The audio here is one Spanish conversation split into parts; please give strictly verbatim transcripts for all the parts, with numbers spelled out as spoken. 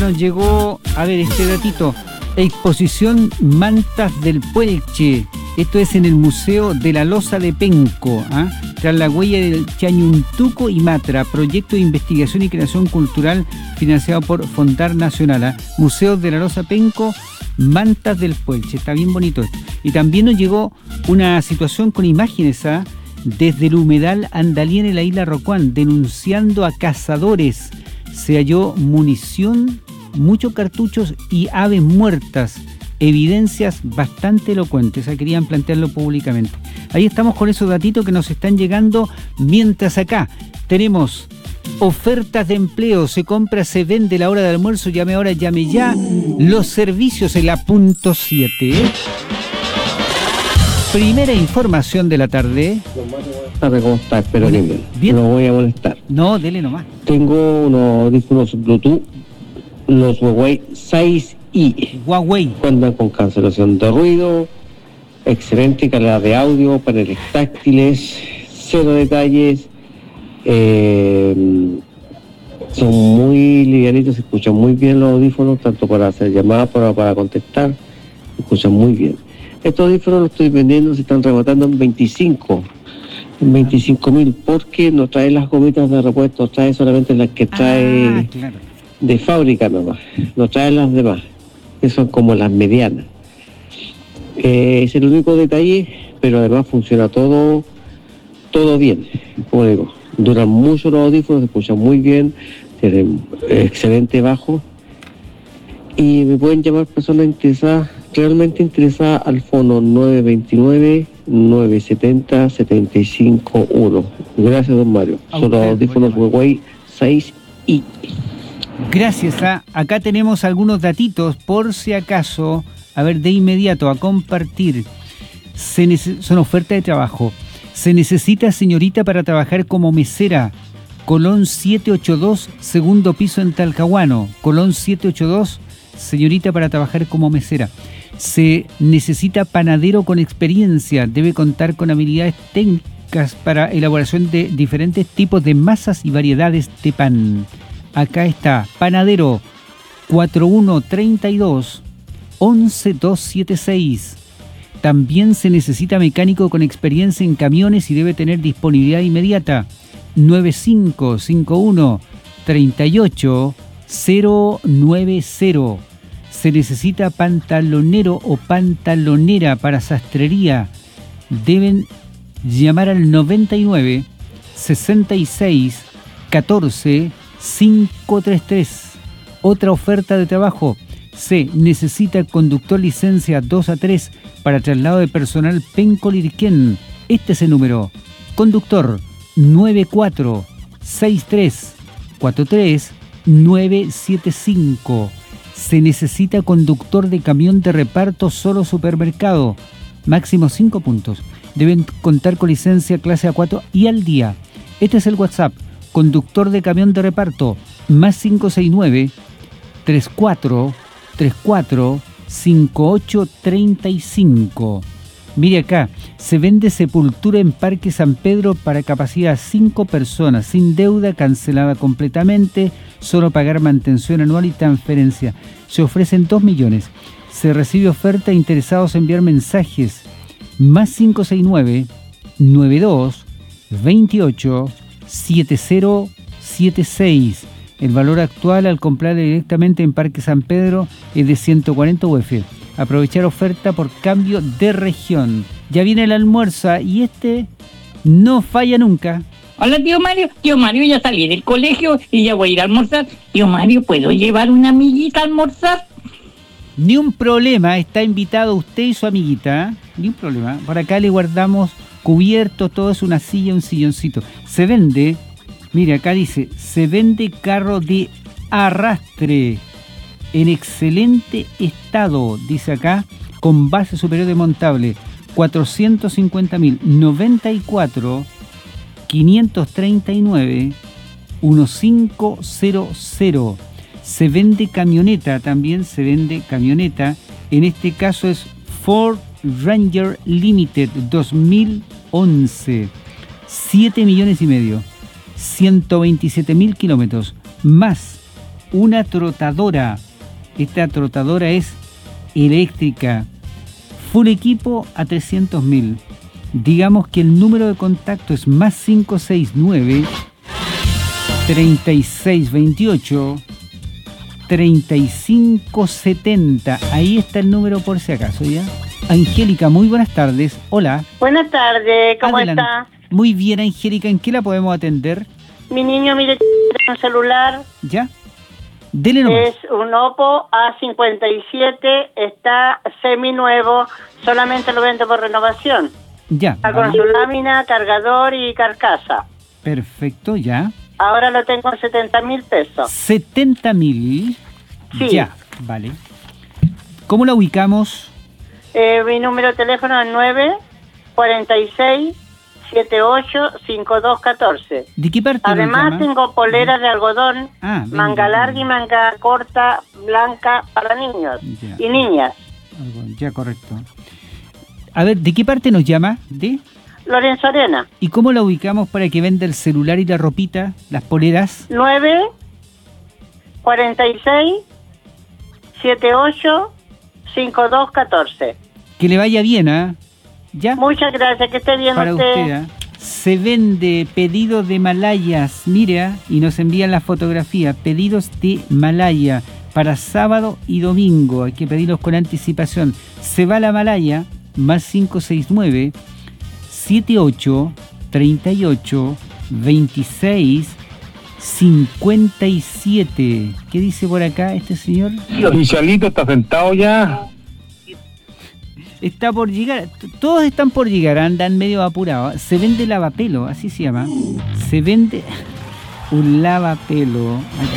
Nos llegó, a ver, este datito. Exposición Mantas del Puelche. Esto es en el Museo de la Loza de Penco, ¿ah? Tras la huella del Chañuntuco y Matra, proyecto de investigación y creación cultural financiado por Fondar Nacional, ¿ah? Museo de la Loza Penco, Mantas del Puelche. Está bien bonito esto. Y también nos llegó una situación con imágenes, ¿ah? Desde el humedal Andalien en la isla Rocuán, denunciando a cazadores. Se halló munición, muchos cartuchos y aves muertas. Evidencias bastante elocuentes. O sea, querían plantearlo públicamente. Ahí estamos con esos datitos que nos están llegando. Mientras acá tenemos ofertas de empleo. Se compra, se vende la hora de almuerzo. Llame ahora, llame ya. Los servicios en la punto siete. Primera información de la tarde. Buenas tardes, ¿cómo estás? Espero Hola. que bien. Bien. No voy a molestar. No, dele nomás. Tengo unos audífonos Bluetooth, los Huawei seis i. Huawei. Cuentan con cancelación de ruido, excelente calidad de audio, paneles táctiles, cero detalles, eh, son muy livianitos, se escuchan muy bien los audífonos, tanto para hacer llamadas como para contestar, se escuchan muy bien. Estos audífonos los estoy vendiendo, se están rematando en veinticinco mil, porque no trae las gomitas de repuesto, trae solamente las que trae Ah, claro. de fábrica nomás, no trae las demás, que son como las medianas. Eh, es el único detalle, pero además funciona todo, todo bien, como digo, duran mucho los audífonos, se escuchan muy bien, tienen excelente bajo, y me pueden llamar personas interesadas, realmente interesadas al fono nueve veintinueve, nueve setenta, setenta y cinco uno. Gracias, don Mario. Son los audífonos Huawei seis i. Gracias. A, acá tenemos algunos datitos por si acaso. A ver, de inmediato, a compartir. Se nece- son ofertas de trabajo. Se necesita señorita para trabajar como mesera. Colón setecientos ochenta y dos, segundo piso en Talcahuano. Colón setecientos ochenta y dos, señorita para trabajar como mesera. Se necesita panadero con experiencia. Debe contar con habilidades técnicas para elaboración de diferentes tipos de masas y variedades de pan. Acá está, panadero cuarenta y uno treinta y dos, once doscientos setenta y seis. También se necesita mecánico con experiencia en camiones y debe tener disponibilidad inmediata. nueve cinco cinco uno, treinta y ocho, cero nueve cero. Se necesita pantalonero o pantalonera para sastrería. Deben llamar al noventa y nueve, sesenta y seis, catorce, quinientos treinta y tres. Otra oferta de trabajo. Se necesita conductor licencia dos a tres para traslado de personal Penco-Lirquén. Este es el número. Conductor nueve cuatro seis tres cuatro tres nueve siete cinco. Se necesita conductor de camión de reparto solo supermercado. Máximo cinco puntos. Deben contar con licencia clase A cuatro y al día. Este es el WhatsApp. Conductor de camión de reparto. Más cinco seis nueve, treinta y cuatro, treinta y cuatro, cincuenta y ocho treinta y cinco. Mire acá, se vende sepultura en Parque San Pedro para capacidad cinco personas, sin deuda, cancelada completamente, solo pagar mantención anual y transferencia. Se ofrecen dos millones. Se recibe oferta, interesados en enviar mensajes. Más cinco seis nueve, noventa y dos, veintiocho, setenta setenta y seis. El valor actual al comprar directamente en Parque San Pedro es de ciento cuarenta U F. Aprovechar oferta por cambio de región. Ya viene el almuerzo y este no falla nunca. Hola, tío Mario. Tío Mario, ya salí del colegio y ya voy a ir a almorzar. Tío Mario, ¿puedo llevar una amiguita a almorzar? Ni un problema, está invitado usted y su amiguita. ¿Eh? Ni un problema. Por acá le guardamos cubiertos, todo es una silla, un silloncito. Se vende, mire acá dice, se vende carro de arrastre en excelente estado, dice acá, con base superior desmontable, cuatrocientos cincuenta mil, noventa y cuatro, quinientos treinta y nueve, quince cero. Se vende camioneta, también se vende camioneta, en este caso es Ford Ranger Limited dos mil once, siete millones y medio, ciento veintisiete mil kilómetros, más una trotadora. Esta trotadora es eléctrica, full equipo a trescientos mil. Digamos que el número de contacto es más cinco seis nueve, treinta y seis veintiocho, treinta y cinco setenta. Ahí está el número por si acaso, ¿ya? Angélica, muy buenas tardes. Hola. Buenas tardes, ¿cómo Adelante. está? Muy bien, Angélica, ¿en qué la podemos atender? Mi niño, mire, un celular, ¿Ya? Dele nomás. es un Oppo A cincuenta y siete, está semi-nuevo, solamente lo vendo por renovación. Ya, Está vale. con su lámina, cargador y carcasa. Perfecto, ya. Ahora lo tengo en setenta mil pesos. setenta mil. Sí. Ya, vale. ¿Cómo la ubicamos? Eh, mi número de teléfono es nueve cuarenta y seis setenta y ocho cincuenta y dos catorce. ¿De qué parte Además nos llama? tengo poleras de algodón, Ah, venga, manga larga venga. y manga corta, blanca, para niños Ya. y niñas. Algo- Ya, correcto. A ver, ¿de qué parte nos llama? ¿De? Lorenzo Arena, ¿Y cómo la ubicamos para que venda el celular y la ropita, las poleras? nueve cuarenta y seis setenta y ocho cincuenta y dos catorce. Que le vaya bien, ¿ah? ¿Ya? Muchas gracias, que esté bien Para usted. usted, ¿ah? Se vende pedido de Malayas, mira, y nos envían la fotografía, pedidos de Malaya para sábado y domingo, hay que pedirlos con anticipación. Se va la Malaya, más cinco seis nueve, setenta y ocho, treinta y ocho, veintiséis, cincuenta y siete. ¿Qué dice por acá este señor? Mi Chalito está sentado ya. Está por llegar, t- todos están por llegar, andan medio apurados. Se vende lavapelo, así se llama. Se vende un lavapelo.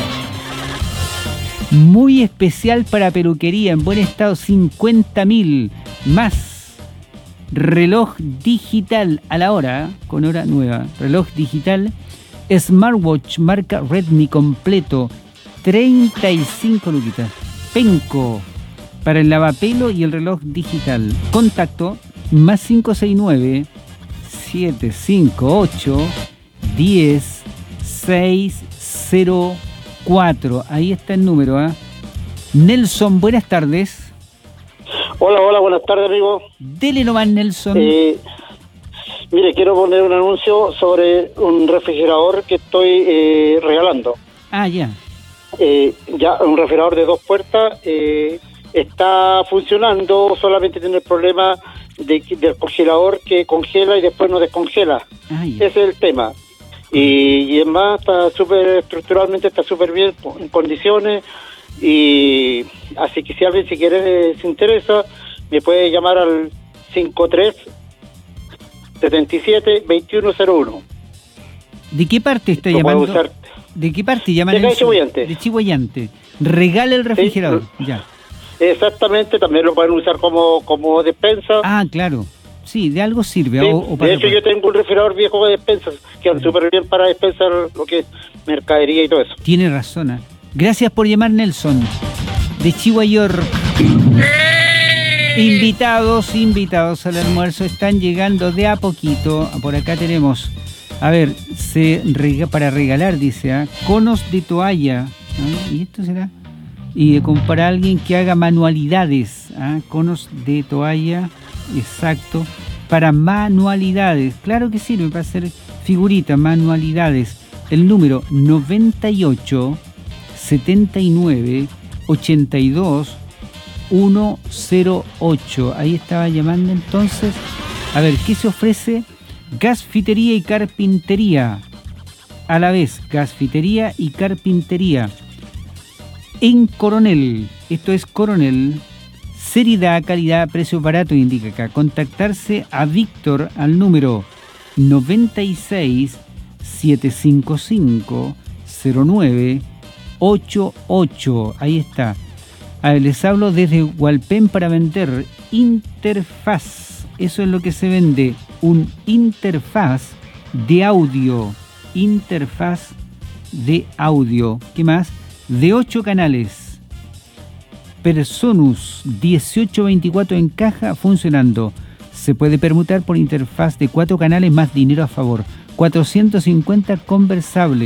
Acá. Muy especial para peluquería, en buen estado, cincuenta mil. Más reloj digital a la hora, con hora nueva. Reloj digital, smartwatch marca Redmi completo, treinta y cinco luquitas. Penco. Para el lavapelo y el reloj digital. Contacto más cinco seis nueve, siete cinco ocho, uno cero seis cero cuatro. Ahí está el número, ¿ah? Nelson, buenas tardes. Hola, hola, buenas tardes, amigo. Dele nomás, Nelson. Eh, mire, quiero poner un anuncio sobre un refrigerador que estoy eh, regalando. Ah, ya. Eh, ya un refrigerador de dos puertas, eh, está funcionando, solamente tiene el problema de, del congelador que congela y después no descongela. Ah, ya. Ese es el tema. Y, y es más, está súper estructuralmente, está súper bien, en condiciones. Y así que si alguien si quiere, eh, se interesa, me puede llamar al cincuenta y tres setenta y siete veintiuno cero uno. ¿De qué parte está Lo puedo llamando? usar. ¿De qué parte llama De acá de Nelson? Chihuayante. De Chihuayante. Regala el refrigerador. Ya. Exactamente, también lo pueden usar como, como despensa. Ah, claro. Sí, de algo sirve. Sí, o, o para de hecho, yo tengo un refrigerador viejo de despensas que es súper bien para despensar lo que es mercadería y todo eso. Tiene razón. ¿eh? Gracias por llamar, Nelson. De Chihuahua. Invitados, invitados al almuerzo. Están llegando de a poquito. Por acá tenemos, a ver, se rega, para regalar, dice, ¿eh? conos de toalla. ¿Ah? ¿Y esto será? Y con, para alguien que haga manualidades. ¿Ah? Conos de toalla, exacto. Para manualidades. Claro que sirve para hacer figuritas, manualidades. El número noventa y ocho setenta y nueve ochenta y dos ciento ocho. Ahí estaba llamando entonces. A ver, ¿qué se ofrece? Gasfitería y carpintería. A la vez, gasfitería y carpintería. En Coronel. Esto es Coronel. Seriedad, calidad, precio barato, indica acá. Contactarse a Víctor al número noventa y seis setecientos cincuenta y cinco cero nueve ochenta y ocho. Ahí está. A ver, les hablo desde Hualpén para vender interfaz. Eso es lo que se vende. Un interfaz de audio. Interfaz de audio. ¿Qué más? De ocho canales. Personus dieciocho veinticuatro en caja funcionando. Se puede permutar por interfaz de cuatro canales más dinero a favor. cuatrocientos cincuenta conversable.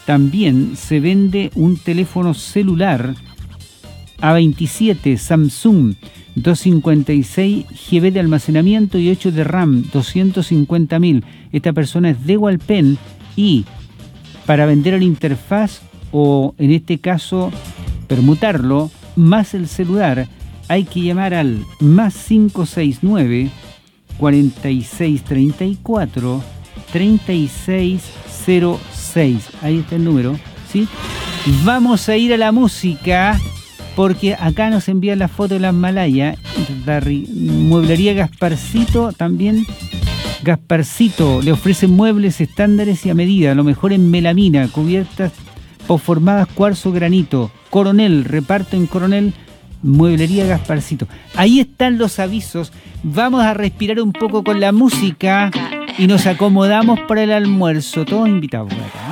también se vende un teléfono celular A veintisiete Samsung, doscientos cincuenta y seis gigabytes de almacenamiento y ocho de RAM, doscientos cincuenta mil. Esta persona es de Hualpén y para vender la interfaz o en este caso permutarlo más el celular hay que llamar al más cinco seis nueve, cuarenta y seis treinta y cuatro, treinta y seis cero seis. Ahí está el número, ¿sí? Vamos a ir a la música porque acá nos envían la foto de las Malayas. La mueblería Gasparcito también. Gasparcito le ofrece muebles estándares y a medida, lo mejor en melamina, cubiertas posformadas, cuarzo, granito. Coronel, reparto en Coronel, mueblería Gasparcito. Ahí están los avisos. Vamos a respirar un poco con la música y nos acomodamos para el almuerzo. Todos invitados por acá.